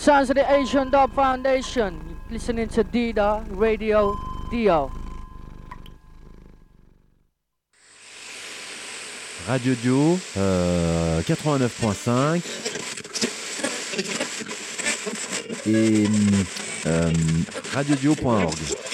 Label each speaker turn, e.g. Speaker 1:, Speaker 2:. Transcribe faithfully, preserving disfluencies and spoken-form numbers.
Speaker 1: Sounds of the Asian Dub Foundation. Listening to Dida Radio Dio.
Speaker 2: Radio Dio euh, quatre-vingt-neuf point cinq et euh, radiodio point org.